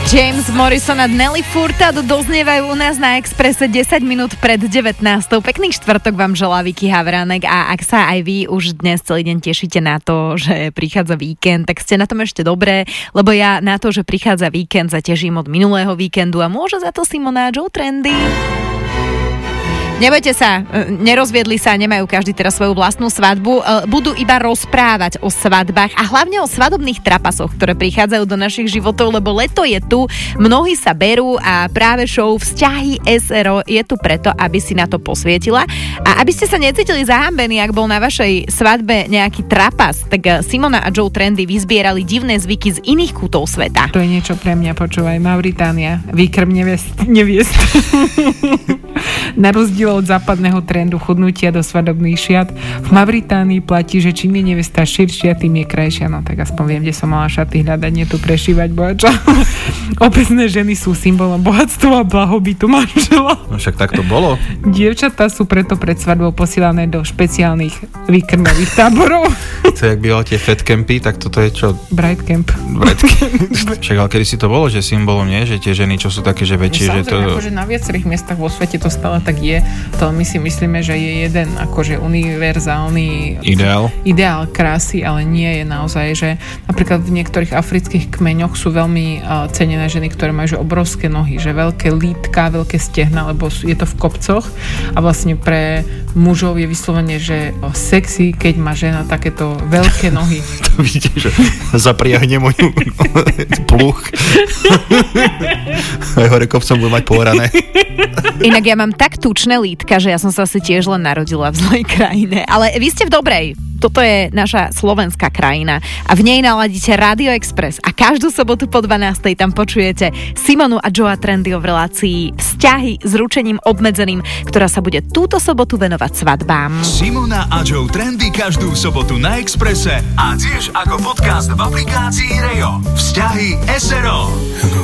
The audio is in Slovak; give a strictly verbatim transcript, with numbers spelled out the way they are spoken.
James Morrison a Nelly Furtado doznievajú u nás na Expresse desať minút pred devätnástou. Pekný štvrtok vám želá Vicky Havránek a ak sa aj vy už dnes celý deň tešíte na to, že prichádza víkend, tak ste na tom ešte dobré, lebo ja na to, že prichádza víkend, zatežím od minulého víkendu a môže za to Simona a Joe Trendy. Nebojte sa, nerozviedli sa, nemajú každý teraz svoju vlastnú svadbu, budú iba rozprávať o svadbách a hlavne o svadobných trapasoch, ktoré prichádzajú do našich životov, lebo leto je tu, mnohí sa berú a práve show Vzťahy es er o je tu preto, aby si na to posvietila a aby ste sa necítili zahambení, ak bol na vašej svadbe nejaký trapas, tak Simona a Joe Trendy vyzbierali divné zvyky z iných kútov sveta. To je niečo pre mňa, počúvaj, Mauritánia, výkrm neviest, neviest. Na rozdiel od západného trendu chudnutia do svadobných šiat, v Mauritánii platí, že čím je nevesta širšia, tým je krajšia. No tak aspoň viem, kde som mala šaty hľadať, nie tu prešívať, bohača. Obecné ženy sú symbolom bohatstva a blahobytu manžela. No však tak to bolo. Dievčatá sú preto pred svadbou posielané do špeciálnych výkrmových táborov. To jak býval tie fat campy, tak toto je čo? Bright camp. Bright camp. Však ale kedy si to bolo, že symbolom nie, že tie ženy, čo sú také, že väčšie, že to... Samozrejme, akože na viacerých miestach vo svete to stále tak je. To my si myslíme, že je jeden akože univerzálny ideál. ideál krásy, ale nie je naozaj, že napríklad v niektorých afrických kmeňoch sú veľmi uh, cenené ženy, ktoré majú že obrovské nohy, že veľké lítka, veľké stehna, lebo je to v kopcoch a vlastne pre mužov je vyslovene, že oh, sexy, keď má žena takéto veľké nohy. To vidíte, že zapriahne moju pluch. Aj hore kopcom budú mať pohrané. Inak ja mám tak tučné lítka, že ja som sa asi tiež len narodila v zlej krajine. Ale vy ste v dobrej. Toto je naša slovenská krajina a v nej naladíte Radio Express a každú sobotu po dvanástej tam počujete Simonu a Joea Trendyho v relácii Vzťahy s ručením obmedzeným, ktorá sa bude túto sobotu venovať svadbám. Simona a Joe Trendy každú sobotu na Expresse a tiež ako podcast v aplikácii Rejo. Vzťahy es er o.